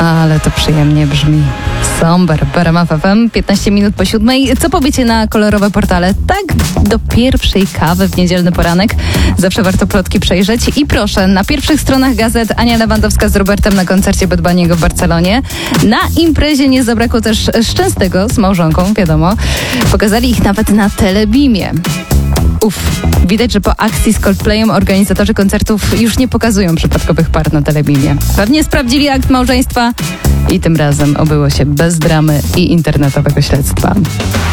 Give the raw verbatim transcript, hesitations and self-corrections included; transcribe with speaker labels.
Speaker 1: Ale to przyjemnie brzmi. Somber, w R M F F M, piętnaście minut po siódmej. Co powiecie na kolorowe portale? Tak, do pierwszej kawy w niedzielny poranek. Zawsze warto plotki przejrzeć. I proszę, na pierwszych stronach gazet Ania Lewandowska z Robertem na koncercie Bad Bunny'ego w Barcelonie. Na imprezie nie zabrakło też Szczęsnego z małżonką, wiadomo. Pokazali ich nawet na Telebimie. Uff, widać, że po akcji z Coldplayem organizatorzy koncertów już nie pokazują przypadkowych par na Telebimie. Pewnie sprawdzili akt małżeństwa i tym razem obyło się bez dramy i internetowego śledztwa.